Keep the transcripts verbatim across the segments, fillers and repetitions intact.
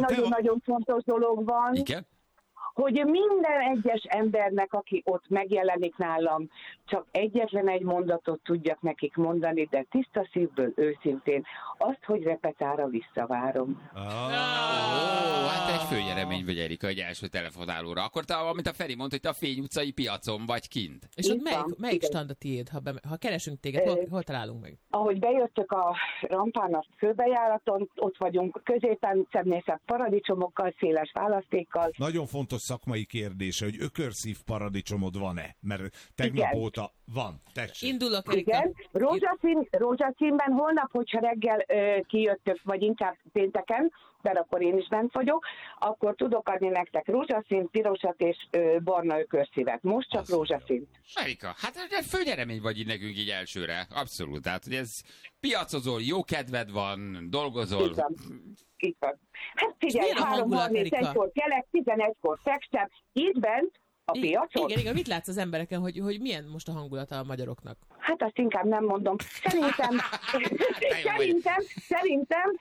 nagyon-nagyon fontos dolog van. Igen? Hogy minden egyes embernek, aki ott megjelenik nálam, csak egyetlen egy mondatot tudjak nekik mondani, de tiszta szívből, őszintén, azt, hogy repetára visszavárom. Oh. Oh, hát egy főnyeremény vagy, Erika, egy első telefonálóra. Akkor te, amit a Feri mondta, hogy te a Fény utcai piacon vagy kint. És ott melyik, melyik stand a tiéd, ha, be, ha keresünk téged, hol, hol találunk meg? Ahogy bejöttök a rampán a főbejáraton, ott vagyunk középen, szebb paradicsomokkal, széles választékkal. Nagyon fontos szakmai kérdése, hogy ökörszív paradicsomod van-e? Mert tegnap igen. óta van. Tessék. Indulok, Erika. Igen. Rózsaszín, rózsaszínben holnap, hogyha reggel ö, kijöttök, vagy inkább pénteken, de akkor én is bent vagyok, akkor tudok adni nektek rózsaszín, pirosat és ö, barna ökörszívet. Most csak rózsaszín. Erika, hát egy főnyeremény vagy így nekünk így elsőre. Abszolút. Tehát, hogy ez piacozol, jó kedved van, dolgozol. Így van. Így van. Hát figyelj, három harmincegykor kelek, tizenegykor fekstem, itt bent a I- piacon. Igen, igen, mit látsz az embereken, hogy, hogy milyen most a hangulata a magyaroknak? Hát azt inkább nem mondom. Szerintem, szerintem, szerintem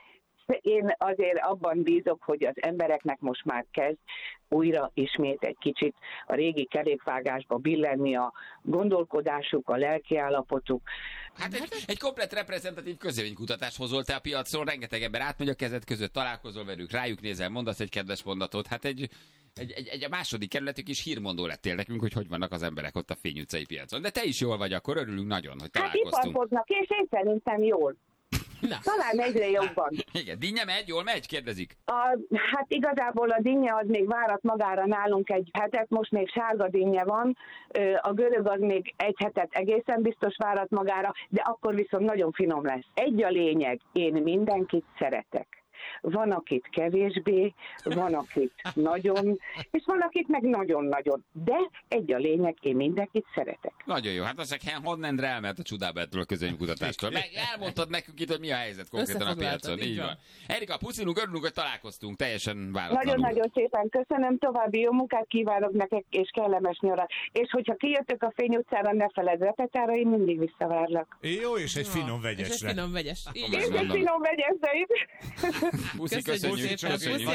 én azért abban bízok, hogy az embereknek most már kezd újra ismét egy kicsit a régi kerékvágásba billenni a gondolkodásuk, a lelkiállapotuk. Hát egy, egy komplett reprezentatív közvéleménykutatást hozol te a piacon, rengeteg ember átmegy a kezed között, találkozol velük, rájuk nézel, mondasz egy kedves mondatot, hát egy, egy, egy, egy a második kerületük is hírmondó lettél nekünk, hogy hogy vannak az emberek ott a Fény utcai piacon. De te is jól vagy, akkor örülünk nagyon, hogy találkoztunk. Hát iparkodnak, és én szerintem jól. Na. Talán egyre jobban. Igen, dinnye megy, jól megy? Kérdezik. A, hát igazából a dinnye az még várat magára nálunk egy hetet, most még sárga dinnye van, a görög az még egy hetet egészen biztos várat magára, de akkor viszont nagyon finom lesz. Egy a lényeg, én mindenkit szeretek. Van, akit kevésbé, van, akit nagyon, és van, akit meg nagyon-nagyon. De egy a lényeg, én mindenkit szeretek. Nagyon jó. Hát aztán honnan elment a csodába ettől a közönségkutatástól. Meg elmondtad nekünk itt, hogy mi a helyzet konkrétan a piacon. Így van. Erika, puszilunk, örülünk, hogy találkoztunk. Teljesen váratlanul. Nagyon-nagyon szépen köszönöm. További jó munkát kívánok nektek, és kellemes nyarat. És hogyha kijöttök a Fény utcára, ne feledd repetára, én mindig visszavárlak. Jó, és egy finom vegyesre. És egy finom vegyes. És egy finom vegyesre is. Puszi, köszönjük, köszönjük.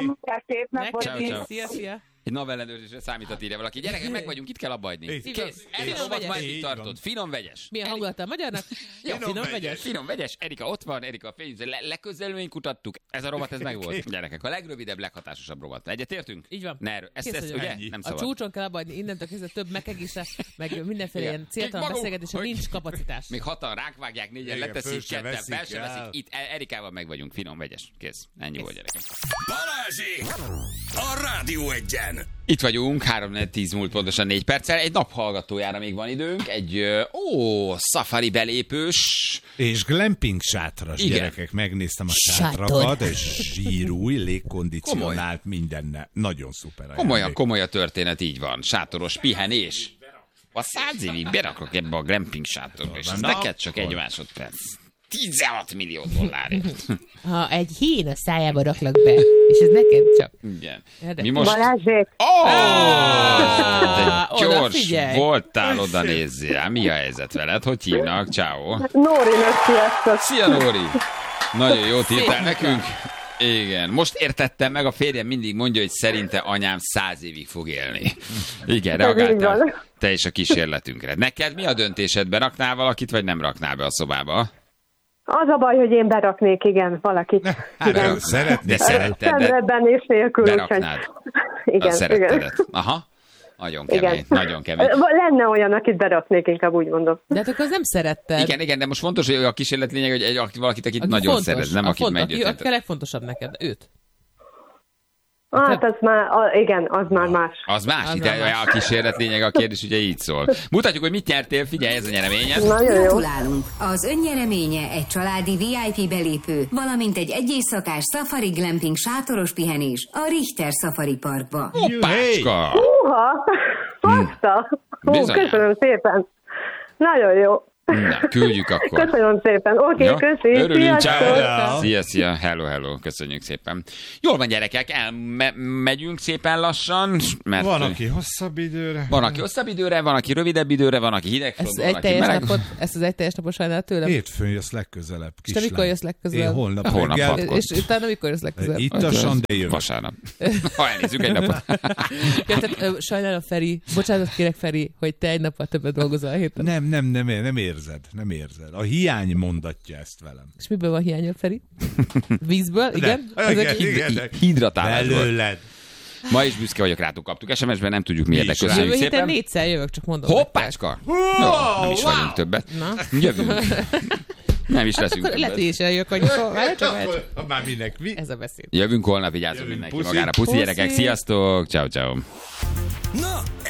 Szia, szia. Egy navellenőrzésre számítat, írja valaki. Gyerekek, meg vagyunk, itt kell abba hagyni. Kész. Ez a már itt tartott. Finom vegyes. Milyen hangulata a magyarnak? Jó, finom vegyes. Finom vegyes. Erika ott van, Erika a Fény. Le- leközelményt kutattuk. Ez a rovat, ez meg volt. Gyerekek, a legrövidebb, leghatásosabb rovat. Egyetértünk? Így van. Ne erő. Ezt, ezt ugye? Nem szabad. A csúcson kell abba hagyni, innentől kezdve több megegészre, meg mindenféle ilyen céltalan beszélgetésre nincs kapacitás. Még hatan rákvágják, négyen leteszik, ketten fel sem veszik. Itt Erikával meg vagyunk. Finom vegyes. Kész. Ennyi volt, gyerekek. Balázsék! A Rádió Egyen! Itt vagyunk, három tíz múlt pontosan négy perccel. Egy naphallgatójára még van időnk. Egy, ó, safari belépős. És glamping sátras, igen. Gyerekek, megnéztem a sátrakat, és zsírúj, légkondicionált, mindenne. Nagyon szuper. Komolyan, komoly a történet, így van. Sátoros pihenés. A száz évig berakok ebbe a glamping sátorba, és ez neked csak egy másodperc. tizenhat millió dollárért. Ha egy hín a szájába raklak be, és ez neked csak. Igen. Mi most... Balázsék! Ó! Oh! De gyors voltál, oda nézzél. Mi a helyzet veled? Hogy hívnak? Ciao. Nóri, sziasztok! Szia, Nóri! Nagyon jót írtál nekünk. Igen. Most értettem meg, a férjem mindig mondja, hogy szerinte anyám száz évig fog élni. Igen, reagáltál te is a kísérletünkre. Neked mi a döntésed? Beraknál valakit, vagy nem raknál be a szobába? Az a baj, hogy én beraknék, igen, valakit. Hát, igen. Szeretnéd. Szenvedben és nélkül. Beraknád. Igen, a szerettedet. Aha. Nagyon kemény, igen. Nagyon kemény. Lenne olyan, akit beraknék, inkább úgy mondom. De hát akkor az nem szeretted. Igen, igen, de most fontos, hogy a kísérlet lényeg, hogy egy, valakit, akit aki nagyon szeret, nem akit megy. Aki a legfontosabb neked, őt. Hát az már, a, igen, az már más. Az más, az de más. A kísérlet lényeg, a kérdés ugye így szól. Mutatjuk, hogy mit nyertél, figyelj, ez a nyereményed. Gratulálunk! Az önnyereménye egy családi vé i pé belépő, valamint egy egyészakás safari glamping sátoros pihenés a Richter Safari Parkba. Hoppácska! Húha! Baszta! Hú, köszönöm szépen! Nagyon jó! Na, küldjük akkor. Köszönöm szépen. Oké, okay, köszi. Örülünk, ciao. Ciao. Szia, szia. Hello, hello. Köszönjük szépen. Jól van, gyerekek, elmegyünk szépen lassan. Mert van, aki hosszabb időre. Van, aki hosszabb időre, van, aki rövidebb időre, van, aki hidegfront, van, aki meleg. Napot, ezt az egy teljes napot sajnál tőlem? Hétfőn jössz legközelebb, kislány. És te mikor jössz legközelebb? Én holnap. Holnap reggel. És utána mikor jössz legközelebb? Itt a Sande jövök. Vasárnap. Ha elnézzük egy napot. Ja, tehát, ö, sajnálom, Feri, bocsánat kérek, Feri, hogy te egy nappal többet dolgozol a héten. Nem, nem, nem, nem érzed, nem érzed. A hiány mondatja ezt velem. És miből van hiányod, Feri? Vízből? Igen? Ne, igen, igen, igen. Hidratálásból. Belőled. Ma is büszke vagyok rátok, kaptuk es em es-ben, nem tudjuk miért, de is köszönjük Jövő héten szépen. négyszer jövök, csak mondom. Hoppácska! No, nem is vagyunk többet. Na. Jövünk. Nem is leszünk Akkor lehet, hogy többet. is eljövök, vagy várj csak, várj csak. Akkor már minek mi? Ez a beszéd. Jövünk holnap, vigyázzunk Jövünk, mindenki puszi. magára. Puszi, Puszi. gyerekek, sziasztok! Ciao, ciao.